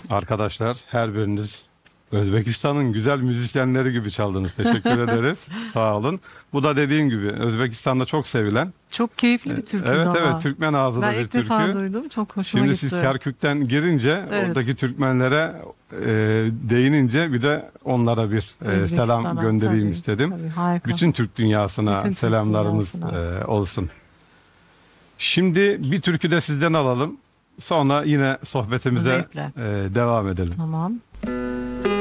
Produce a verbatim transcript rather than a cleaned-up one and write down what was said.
Arkadaşlar her biriniz Özbekistan'ın güzel müzisyenleri gibi çaldınız. Teşekkür ederiz. Sağ olun. Bu da dediğim gibi Özbekistan'da çok sevilen. Çok keyifli bir türkü Evet evet, daha. Türkmen ağzılı Ben bir ilk defa türkü. duydum. Çok hoşuma Şimdi gitti. siz Kerkük'ten girince Evet. oradaki Türkmenlere e, değinince bir de onlara bir e, Özbekistan'a, selam göndereyim tabii, istedim. tabii, harika. Bütün Türk dünyasına Bütün Türk selamlarımız dünyasına. e, olsun. Şimdi bir türkü de sizden alalım. Sonra yine sohbetimize Zevkle. e, devam edelim. Tamam.